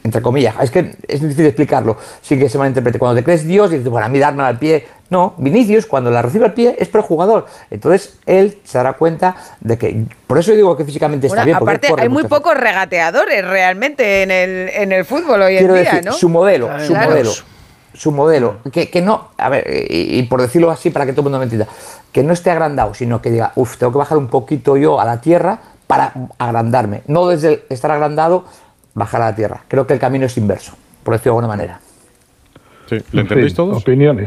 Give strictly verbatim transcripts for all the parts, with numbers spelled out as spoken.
entre comillas, es que es difícil explicarlo sin que se malinterprete. Cuando te crees Dios y dices, bueno, a mí darme al pie, no, Vinicius cuando la recibe al pie es prejugador, entonces él se dará cuenta de que, por eso yo digo que físicamente bueno, está bien. Aparte hay muy pocos veces. regateadores realmente en el, en el fútbol hoy Quiero en día, decir, ¿no? Su modelo, claro. su modelo, su modelo, que, que no, a ver, y, y por decirlo así para que todo el mundo me entienda, que no esté agrandado, sino que diga, uff, tengo que bajar un poquito yo a la tierra para agrandarme, no desde estar agrandado, bajar a la tierra. Creo que el camino es inverso, por decirlo de alguna manera. Sí, ¿lo entendéis sí, todos? Opiniones.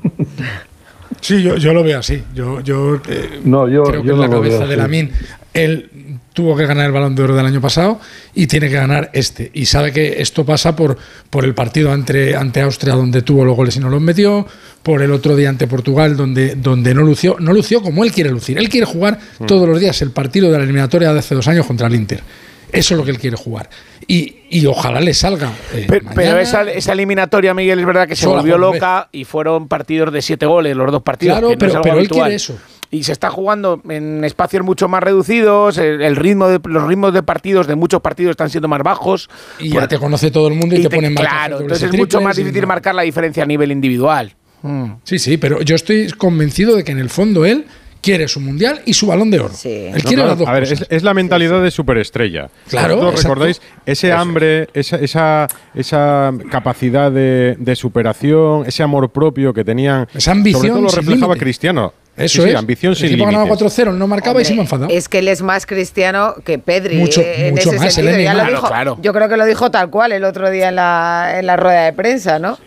Sí, yo, yo lo veo así. Yo, yo, eh, no, yo creo que yo en no la cabeza de así. Lamine, él tuvo que ganar el Balón de Oro del año pasado y tiene que ganar este. Y sabe que esto pasa por, por el partido ante, ante Austria, donde tuvo los goles y no los metió, por el otro día ante Portugal, donde, donde no lució, no lució como él quiere lucir. Él quiere jugar mm. todos los días el partido de la eliminatoria de hace dos años contra el Inter. Eso es lo que él quiere jugar. Y, y ojalá le salga. Eh, pero pero esa, esa eliminatoria, Miguel, es verdad que se volvió loca y fueron partidos de siete goles, los dos partidos. Claro, que no pero, es algo pero él habitual. quiere eso. Y se está jugando en espacios mucho más reducidos, el, el ritmo de, los ritmos de partidos de muchos partidos están siendo más bajos. Y ya te conoce todo el mundo y, y te, te ponen más. Claro, entonces es mucho más difícil no. marcar la diferencia a nivel individual. Mm. Sí, sí, pero yo estoy convencido de que en el fondo él quiere su mundial y su Balón de Oro. Sí. Él no, quiere claro, las dos a ver, cosas. es, es la mentalidad sí, sí. de superestrella. Claro. ¿Vosotros recordáis ese hambre, esa, esa, esa capacidad de, de superación, ese amor propio que tenían? Esa ambición. Sobre todo lo reflejaba límite. Cristiano. Eso sí, es. Sí, ambición sin límites. El equipo ganaba cuatro cero, no marcaba Hombre, y se me enfadaba. Es que él es más cristiano que Pedri. Mucho, en mucho ese más. sentido. El Ya lo claro, dijo, claro. Yo creo que lo dijo tal cual el otro día en la, en la rueda de prensa, ¿no?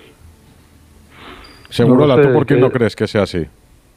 Seguro, no ¿tú sé, por qué que, no crees que sea así?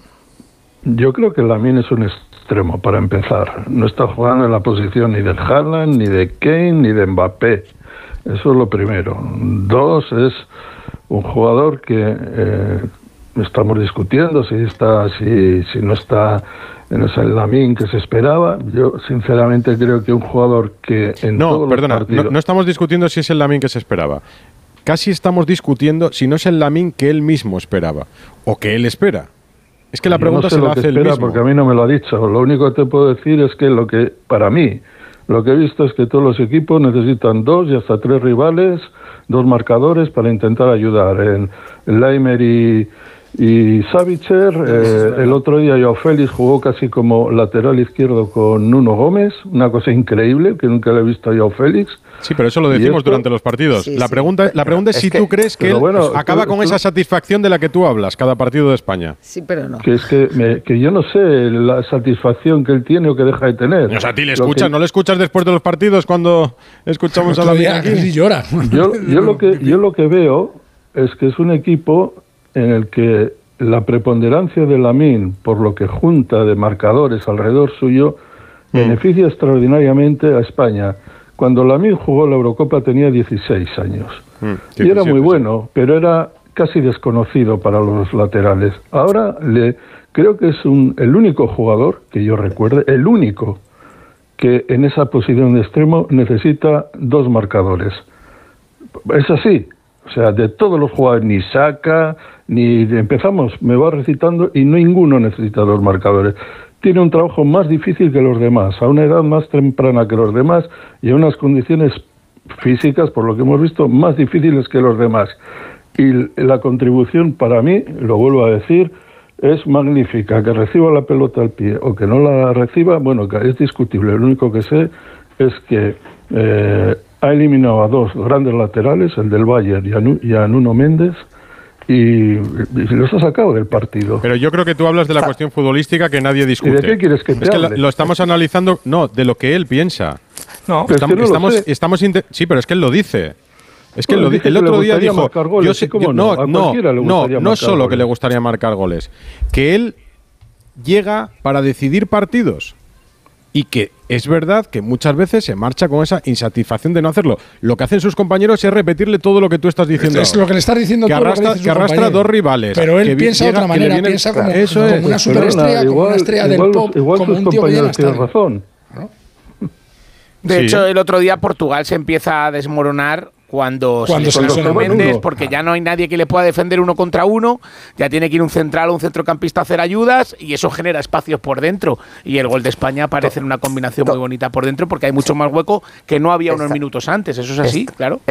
Yo creo que Lamine es un extremo, para empezar. No está jugando en la posición ni de Haaland, ni de Kane, ni de Mbappé. Eso es lo primero. Dos, es un jugador que eh, estamos discutiendo si está, si, si no está en el Lamine que se esperaba. Yo sinceramente creo que un jugador que en no, todos perdona, los partidos... no, no estamos discutiendo si es el Lamine que se esperaba. Casi estamos discutiendo si no es el Lamine que él mismo esperaba o que él espera. Es que la pregunta Yo no sé se la lo que hace él espera mismo. porque a mí no me lo ha dicho. Lo único que te puedo decir es que lo que, para mí, lo que he visto es que todos los equipos necesitan dos y hasta tres rivales, dos marcadores para intentar ayudar. En Leimer y, y Savitzer, eh, el otro día Joao Félix jugó casi como lateral izquierdo con Nuno Gómez, una cosa increíble que nunca le he visto a Joao Félix. Sí, pero eso lo decimos esto, durante los partidos. Sí, la, sí. pregunta, la pregunta es, es si que, tú crees que él bueno, acaba tú, con tú, esa satisfacción de la que tú hablas cada partido de España. Sí, pero no. Que es que, me, que yo no sé la satisfacción que él tiene o que deja de tener. O sea, a ti le escuchas, que, ¿no le escuchas después de los partidos cuando escuchamos a la vida aquí? Y llora. Yo, yo, lo que, yo lo que veo es que es un equipo en el que la preponderancia de Lamine, por lo que junta de marcadores alrededor suyo, mm. beneficia extraordinariamente a España. Cuando Lamine jugó la Eurocopa tenía dieciséis años. Mm, y era muy bueno, pero era casi desconocido para los laterales. Ahora le creo que es un, el único jugador que yo recuerde, el único que en esa posición de extremo necesita dos marcadores. Es así. O sea, de todos los jugadores, ni Saka, ni empezamos, me va recitando y ninguno necesita dos marcadores. Tiene un trabajo más difícil que los demás, a una edad más temprana que los demás y en unas condiciones físicas, por lo que hemos visto, más difíciles que los demás. Y la contribución para mí, lo vuelvo a decir, es magnífica. Que reciba la pelota al pie o que no la reciba, bueno, es discutible. Lo único que sé es que eh, ha eliminado a dos grandes laterales, el del Bayern y a, Nu- y a Nuno Méndez, y, y los ha sacado del partido. Pero yo creo que tú hablas de la Ah. cuestión futbolística que nadie discute. ¿Y de qué quieres que te Es que lo, hable? lo estamos analizando, no, de lo que él piensa. No, Pero es estamos, que no lo estamos, sé. estamos inte- sí, pero es que él lo dice. Es que Bueno, él lo di- dice el que le otro día gustaría dijo, marcar goles, yo sé- ¿y cómo yo- no? A no, cualquiera le no, gustaría no marcar solo que goles. le gustaría marcar goles, que él llega para decidir partidos. Y que es verdad que muchas veces se marcha con esa insatisfacción de no hacerlo. Lo que hacen sus compañeros es repetirle todo lo que tú estás diciendo. Es ahora. lo que le estás diciendo que tú. arrastra, lo que, dice que su arrastra compañero. dos rivales. Pero él que piensa de llega- otra que le manera, viene- piensa como, Eso como es. una superestrella, Perdona, como una estrella igual, del pop, igual como sus un tío que llena compañeros tienen estadio. razón. ¿No? De Sí. hecho, el otro día Portugal se empieza a desmoronar cuando, Cuando se se lesiona lesionó Méndez, uno. porque ya no hay nadie que le pueda defender uno contra uno, ya tiene que ir un central o un centrocampista a hacer ayudas y eso genera espacios por dentro. Y el gol de España parece una combinación muy bonita por dentro porque hay mucho más hueco que no había unos Esta- minutos antes. Eso es así, esta- claro.